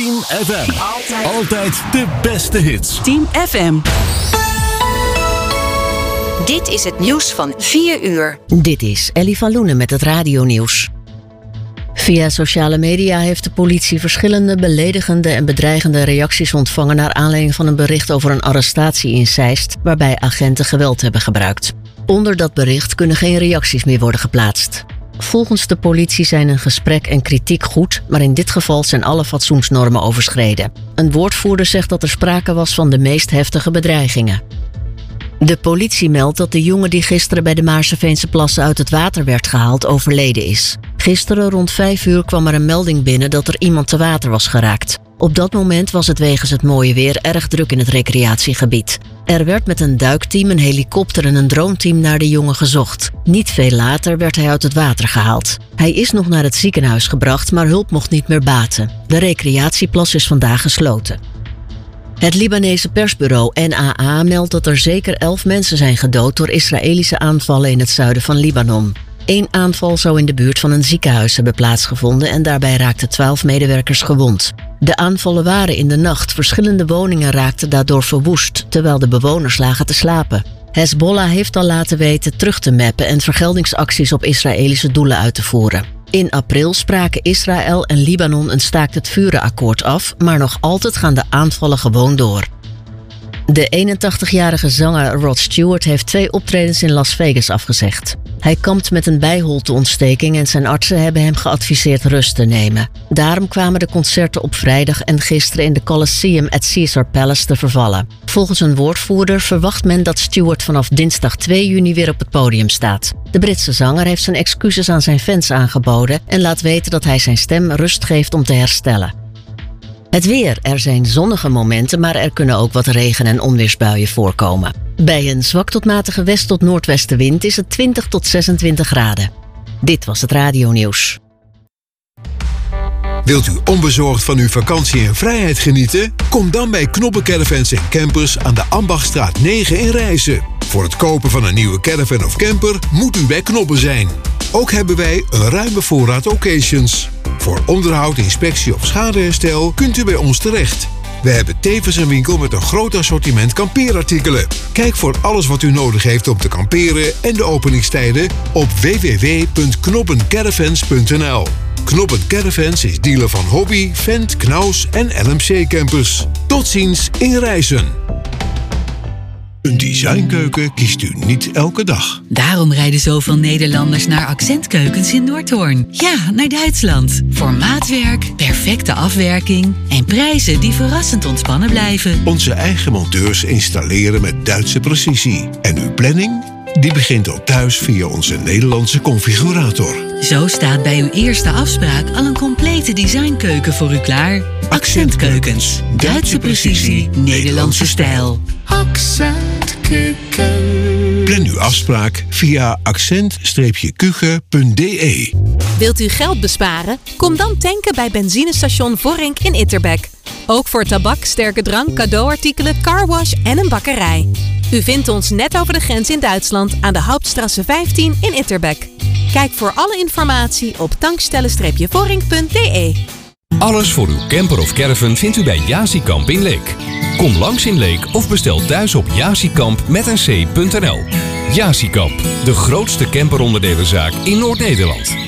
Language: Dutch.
Team FM. Altijd de beste hits. Team FM. Dit is het nieuws van 4 uur. Dit is Ellie van Loenen met het radionieuws. Via sociale media heeft de politie verschillende beledigende en bedreigende reacties ontvangen naar aanleiding van een bericht over een arrestatie in Zeist, waarbij agenten geweld hebben gebruikt. Onder dat bericht kunnen geen reacties meer worden geplaatst. Volgens de politie zijn een gesprek en kritiek goed, maar in dit geval zijn alle fatsoensnormen overschreden. Een woordvoerder zegt dat er sprake was van de meest heftige bedreigingen. De politie meldt dat de jongen die gisteren bij de Maarseveense Plassen uit het water werd gehaald overleden is. Gisteren rond 5 uur kwam er een melding binnen dat er iemand te water was geraakt. Op dat moment was het wegens het mooie weer erg druk in het recreatiegebied. Er werd met een duikteam, een helikopter en een droneteam naar de jongen gezocht. Niet veel later werd hij uit het water gehaald. Hij is nog naar het ziekenhuis gebracht, maar hulp mocht niet meer baten. De recreatieplas is vandaag gesloten. Het Libanese persbureau NAA meldt dat er zeker 11 mensen zijn gedood door Israëlische aanvallen in het zuiden van Libanon. 1 aanval zou in de buurt van een ziekenhuis hebben plaatsgevonden en daarbij raakten 12 medewerkers gewond. De aanvallen waren in de nacht. Verschillende woningen raakten daardoor verwoest, terwijl de bewoners lagen te slapen. Hezbollah heeft al laten weten terug te mappen en vergeldingsacties op Israëlische doelen uit te voeren. In april spraken Israël en Libanon een staakt-het-vuren-akkoord af, maar nog altijd gaan de aanvallen gewoon door. De 81-jarige zanger Rod Stewart heeft 2 optredens in Las Vegas afgezegd. Hij kampt met een bijholteontsteking en zijn artsen hebben hem geadviseerd rust te nemen. Daarom kwamen de concerten op vrijdag en gisteren in de Coliseum at Caesar Palace te vervallen. Volgens een woordvoerder verwacht men dat Stewart vanaf dinsdag 2 juni weer op het podium staat. De Britse zanger heeft zijn excuses aan zijn fans aangeboden en laat weten dat hij zijn stem rust geeft om te herstellen. Het weer. Er zijn zonnige momenten, maar er kunnen ook wat regen- en onweersbuien voorkomen. Bij een zwak tot matige west- tot noordwestenwind is het 20 tot 26 graden. Dit was het radionieuws. Wilt u onbezorgd van uw vakantie in vrijheid genieten? Kom dan bij Knoppen Caravans & Campers aan de Ambachtstraat 9 in Rijssen. Voor het kopen van een nieuwe caravan of camper moet u bij Knoppen zijn. Ook hebben wij een ruime voorraad occasions. Voor onderhoud, inspectie of schadeherstel kunt u bij ons terecht. We hebben tevens een winkel met een groot assortiment kampeerartikelen. Kijk voor alles wat u nodig heeft om te kamperen en de openingstijden op www.knoppencaravans.nl. Knoppen Caravans is dealer van Hobby, Fendt, Knaus en LMC Campers. Tot ziens in Rijssen. Een designkeuken kiest u niet elke dag. Daarom rijden zoveel Nederlanders naar Accentkeukens in Noordhoorn. Ja, naar Duitsland. Voor maatwerk, perfecte afwerking en prijzen die verrassend ontspannen blijven. Onze eigen monteurs installeren met Duitse precisie. En uw planning? Die begint al thuis via onze Nederlandse configurator. Zo staat bij uw eerste afspraak al een complete designkeuken voor u klaar. Accentkeukens. Duitse precisie, Nederlandse stijl. Accentkeuken. Plan uw afspraak via accent-kuchen.de. Wilt u geld besparen? Kom dan tanken bij benzinestation Vorink in Itterbeek. Ook voor tabak, sterke drank, cadeauartikelen, carwash en een bakkerij. U vindt ons net over de grens in Duitsland aan de Hauptstrasse 15 in Itterbeek. Kijk voor alle informatie op tankstellen-vorink.de. Alles voor uw camper of caravan vindt u bij Jasikamp in Leek. Kom langs in Leek of bestel thuis op jasikamp.nl. Jasikamp, de grootste camperonderdelenzaak in Noord-Nederland.